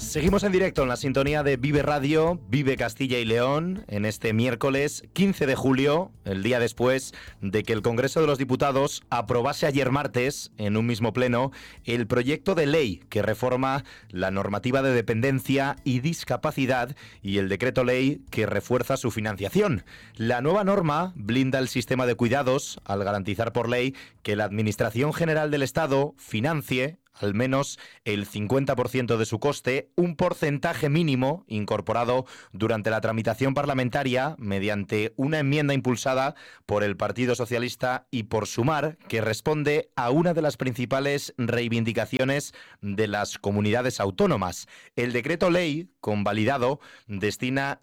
Seguimos en directo en la sintonía de Vive Radio, Vive Castilla y León, en este miércoles 15 de julio, el día después de que el Congreso de los Diputados aprobase ayer martes, en un mismo pleno, el proyecto de ley que reforma la normativa de dependencia y discapacidad y el decreto ley que refuerza su financiación. La nueva norma blinda el sistema de cuidados al garantizar por ley que la Administración General del Estado financie al menos el 50% de su coste, un porcentaje mínimo incorporado durante la tramitación parlamentaria mediante una enmienda impulsada por el Partido Socialista y por Sumar, que responde a una de las principales reivindicaciones de las comunidades autónomas. El decreto ley, convalidado, destina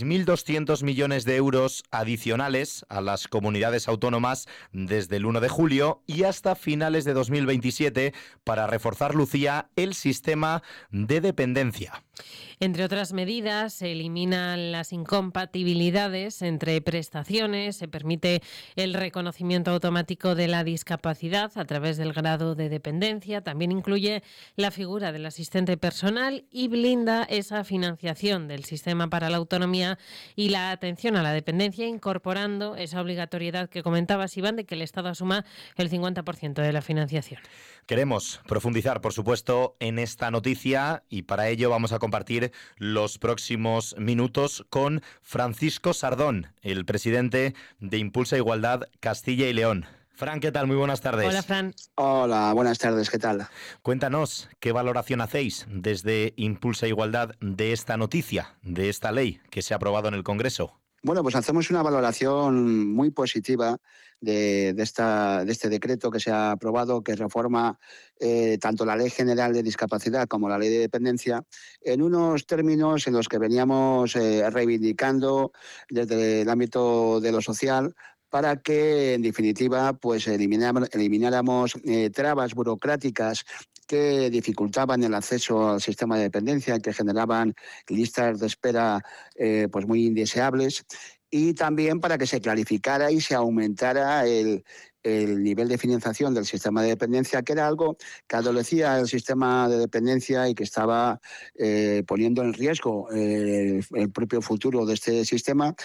6.200 millones de euros adicionales a las comunidades autónomas desde el 1 de julio y hasta finales de 2027 para reforzar, Lucía, el sistema de dependencia. Entre otras medidas, se eliminan las incompatibilidades entre prestaciones, se permite el reconocimiento automático de la discapacidad a través del grado de dependencia, también incluye la figura del asistente personal y blinda esa financiación del sistema para la autonomía y la atención a la dependencia, incorporando esa obligatoriedad que comentabas, Iván, de que el Estado asuma el 50% de la financiación. Queremos profundizar, por supuesto, en esta noticia y para ello vamos a compartir los próximos minutos con Francisco Sardón, el presidente de Impulsa Igualdad Castilla y León. Fran, ¿qué tal? Muy buenas tardes. Hola, Fran. Hola, buenas tardes, ¿qué tal? Cuéntanos, ¿qué valoración hacéis desde Impulsa Igualdad de esta noticia, de esta ley que se ha aprobado en el Congreso? Bueno, pues hacemos una valoración muy positiva de este decreto que se ha aprobado, que reforma tanto la Ley General de Discapacidad como la Ley de Dependencia, en unos términos en los que veníamos reivindicando desde el ámbito de lo social, para que, en definitiva, pues elimináramos trabas burocráticas que dificultaban el acceso al sistema de dependencia, que generaban listas de espera pues muy indeseables, y también para que se clarificara y se aumentara el nivel de financiación del sistema de dependencia, que era algo que adolecía el sistema de dependencia y que estaba poniendo en riesgo el propio futuro de este sistema,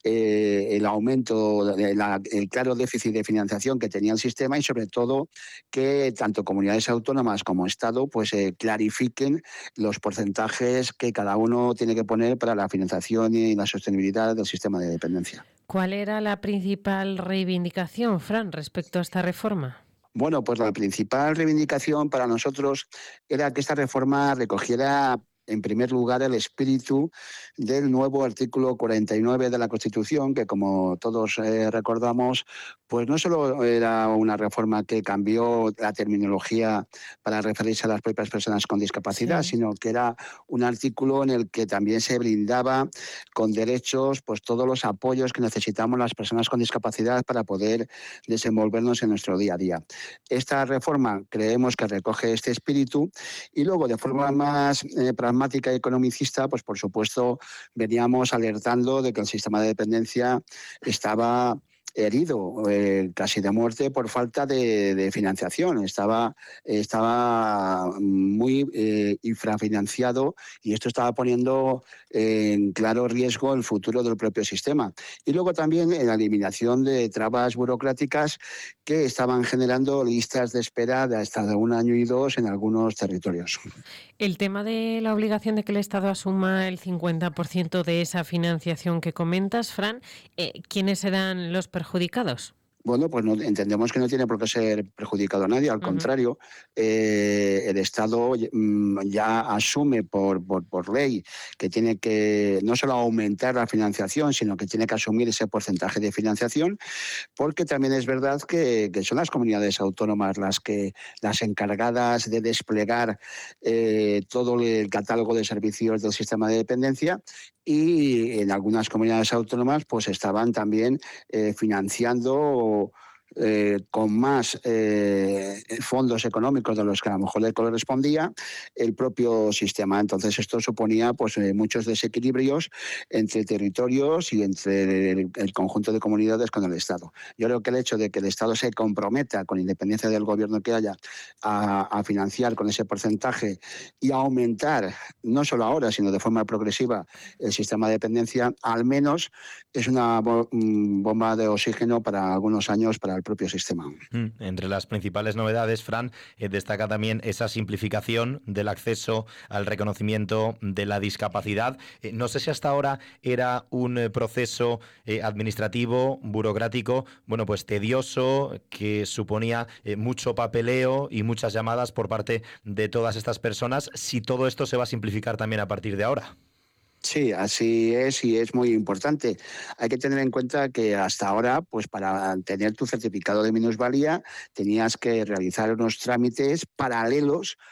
el aumento, el claro déficit de financiación que tenía el sistema y sobre todo que tanto comunidades autónomas como Estado pues clarifiquen los porcentajes que cada uno tiene que poner para la financiación y la sostenibilidad del sistema de dependencia. ¿Cuál era la principal reivindicación, Fran, respecto a esta reforma? Bueno, pues la principal reivindicación para nosotros era que esta reforma recogiera, en primer lugar, el espíritu del nuevo artículo 49 de la Constitución, que, como todos recordamos, pues no solo era una reforma que cambió la terminología para referirse a las propias personas con discapacidad, sí, sino que era un artículo en el que también se brindaba con derechos pues todos los apoyos que necesitamos las personas con discapacidad para poder desenvolvernos en nuestro día a día. Esta reforma creemos que recoge este espíritu y luego, de forma más pragmática y economicista, pues por supuesto veníamos alertando de que el sistema de dependencia estaba herido, casi de muerte, por falta de financiación. Estaba muy infrafinanciado y esto estaba poniendo en claro riesgo el futuro del propio sistema. Y luego también en la eliminación de trabas burocráticas que estaban generando listas de espera de hasta de 1 año y 2 en algunos territorios. El tema de la obligación de que el Estado asuma el 50% de esa financiación que comentas, Fran, ¿quiénes serán los perjudicados? Bueno, pues no, entendemos que no tiene por qué ser perjudicado a nadie, al contrario, el Estado ya asume por ley que tiene que no solo aumentar la financiación, sino que tiene que asumir ese porcentaje de financiación, porque también es verdad que son las comunidades autónomas las encargadas de desplegar todo el catálogo de servicios del sistema de dependencia, y en algunas comunidades autónomas pues estaban también financiando con más fondos económicos de los que a lo mejor le correspondía el propio sistema. Entonces esto suponía pues muchos desequilibrios entre territorios y entre el conjunto de comunidades con el Estado. Yo creo que el hecho de que el Estado se comprometa, con independencia del gobierno que haya, a financiar con ese porcentaje y a aumentar, no solo ahora, sino de forma progresiva, el sistema de dependencia, al menos es una bomba de oxígeno para algunos años para el propio sistema. Entre las principales novedades, Fran, destaca también esa simplificación del acceso al reconocimiento de la discapacidad. No sé si hasta ahora era un proceso administrativo, burocrático, bueno, pues tedioso, que suponía mucho papeleo y muchas llamadas por parte de todas estas personas. Si todo esto se va a simplificar también a partir de ahora. Sí, así es y es muy importante. Hay que tener en cuenta que hasta ahora, pues para tener tu certificado de minusvalía, tenías que realizar unos trámites paralelos